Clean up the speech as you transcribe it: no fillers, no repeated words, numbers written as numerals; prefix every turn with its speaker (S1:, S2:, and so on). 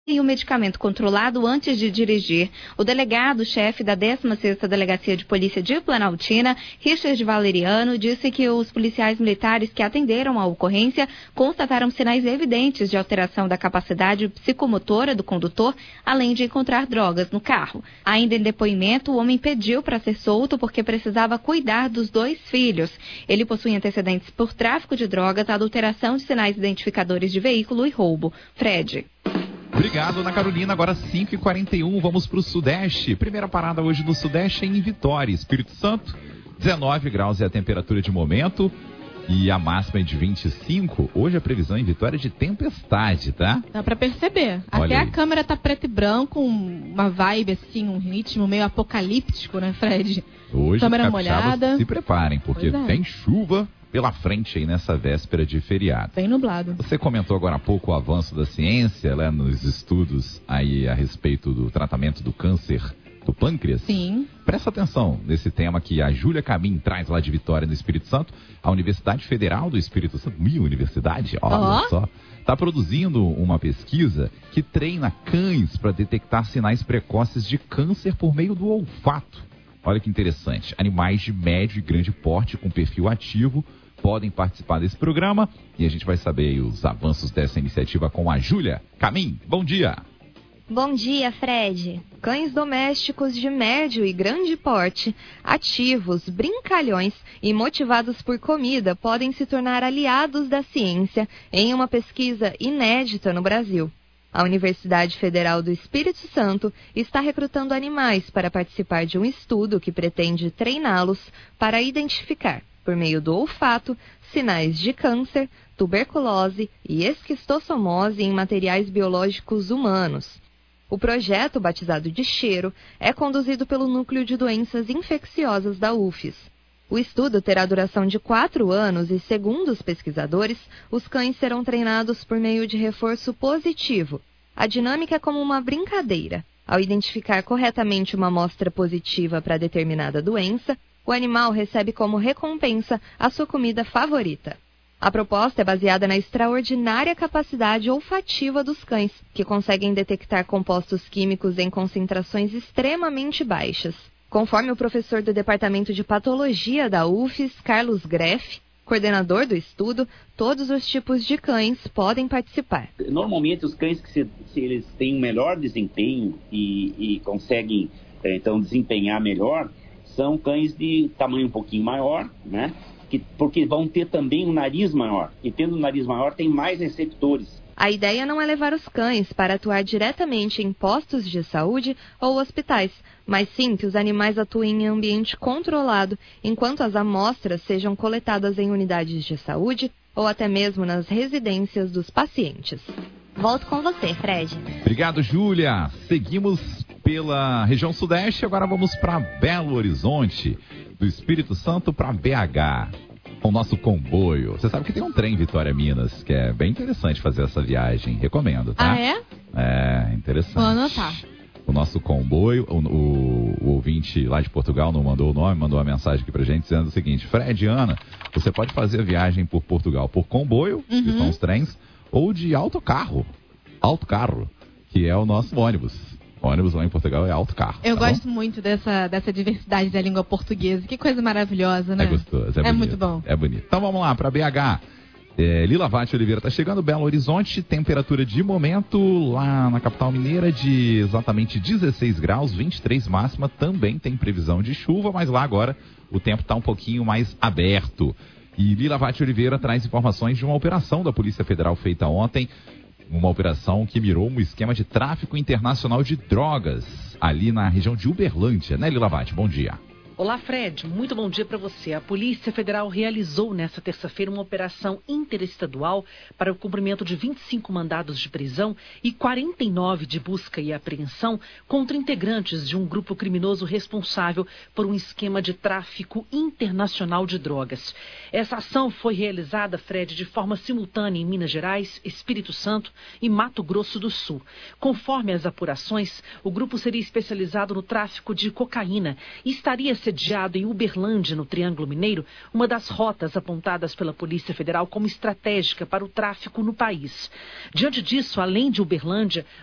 S1: e o medicamento controlado antes de dirigir. O delegado-chefe da 16ª Delegacia de Polícia de Planaltina, Richard Valeriano, disse que os policiais militares que atenderam a ocorrência constataram sinais evidentes de alteração da capacidade psicomotora do condutor, além de encontrar drogas no carro. Ainda em depoimento, o homem pediu para ser solto porque precisava cuidar dos 2 filhos. Ele possui antecedentes por tráfico de drogas, adulteração de sinais identificadores de veículo e roubo. Fred.
S2: Obrigado, Ana Carolina. Agora 5h41, vamos para o Sudeste. Primeira parada hoje no Sudeste é em Vitória, Espírito Santo. 19 graus é a temperatura de momento e a máxima é de 25. Hoje a previsão em Vitória é de tempestade, tá?
S3: Dá pra perceber. Até a câmera tá preto e branco, uma vibe assim, um ritmo meio apocalíptico, né, Fred?
S2: Hoje,
S3: câmera molhada.
S2: Se preparem, porque tem chuva pela frente aí nessa véspera de feriado.
S3: Bem nublado.
S2: Você comentou agora há pouco o avanço da ciência, né, nos estudos aí a respeito do tratamento do câncer do pâncreas.
S3: Sim.
S2: Presta atenção nesse tema que a Júlia Camin traz lá de Vitória, no Espírito Santo. A Universidade Federal do Espírito Santo, minha universidade, olha só, está produzindo uma pesquisa que treina cães para detectar sinais precoces de câncer por meio do olfato. Olha que interessante. Animais de médio e grande porte com perfil ativo podem participar desse programa e a gente vai saber os avanços dessa iniciativa com a Júlia Camin. Bom dia!
S4: Bom dia, Fred. Cães domésticos de médio e grande porte, ativos, brincalhões e motivados por comida podem se tornar aliados da ciência em uma pesquisa inédita no Brasil. A Universidade Federal do Espírito Santo está recrutando animais para participar de um estudo que pretende treiná-los para identificar, por meio do olfato, sinais de câncer, tuberculose e esquistossomose em materiais biológicos humanos. O projeto, batizado de Cheiro, é conduzido pelo Núcleo de Doenças Infecciosas da UFES. O estudo terá duração de 4 anos e, segundo os pesquisadores, os cães serão treinados por meio de reforço positivo. A dinâmica é como uma brincadeira. Ao identificar corretamente uma amostra positiva para determinada doença, o animal recebe como recompensa a sua comida favorita. A proposta é baseada na extraordinária capacidade olfativa dos cães, que conseguem detectar compostos químicos em concentrações extremamente baixas. Conforme o professor do Departamento de Patologia da UFES, Carlos Greff, coordenador do estudo, todos os tipos de cães podem participar.
S5: Normalmente os cães que se eles têm um melhor desempenho e conseguem então desempenhar melhor, são cães de tamanho um pouquinho maior, né? Porque vão ter também um nariz maior. E tendo um nariz maior, tem mais receptores.
S4: A ideia não é levar os cães para atuar diretamente em postos de saúde ou hospitais, mas sim que os animais atuem em ambiente controlado, enquanto as amostras sejam coletadas em unidades de saúde ou até mesmo nas residências dos pacientes.
S1: Volto com você, Fred.
S2: Obrigado, Júlia. Seguimos pela região sudeste, agora vamos para Belo Horizonte, do Espírito Santo para BH, com o nosso comboio. Você sabe que tem um trem Vitória Minas, que é bem interessante fazer essa viagem, recomendo, tá?
S3: Ah, é?
S2: É, interessante.
S3: Vou anotar.
S2: O nosso comboio, o ouvinte lá de Portugal não mandou o nome, mandou uma mensagem aqui pra gente dizendo o seguinte: Fred e Ana, você pode fazer a viagem por Portugal por comboio, que são os trens, ou de autocarro, que é o nosso ônibus. O ônibus lá em Portugal é autocarro.
S3: Eu gosto muito dessa diversidade da língua portuguesa. Que coisa maravilhosa, né?
S2: É gostoso, é bonito.
S3: Muito bom.
S2: É bonito. Então vamos lá, para BH. Lila Vatti Oliveira está chegando, Belo Horizonte, temperatura de momento lá na capital mineira de exatamente 16 graus, 23 máxima, também tem previsão de chuva, mas lá agora o tempo está um pouquinho mais aberto. E Lila Vatti Oliveira traz informações de uma operação da Polícia Federal feita ontem, uma operação que mirou um esquema de tráfico internacional de drogas ali na região de Uberlândia, né, Lila Vatti? Bom dia.
S6: Olá, Fred. Muito bom dia para você. A Polícia Federal realizou nesta terça-feira uma operação interestadual para o cumprimento de 25 mandados de prisão e 49 de busca e apreensão contra integrantes de um grupo criminoso responsável por um esquema de tráfico internacional de drogas. Essa ação foi realizada, Fred, de forma simultânea em Minas Gerais, Espírito Santo e Mato Grosso do Sul. Conforme as apurações, o grupo seria especializado no tráfico de cocaína e estaria sediado em Uberlândia, no Triângulo Mineiro, uma das rotas apontadas pela Polícia Federal como estratégica para o tráfico no país. Diante disso, além de Uberlândia,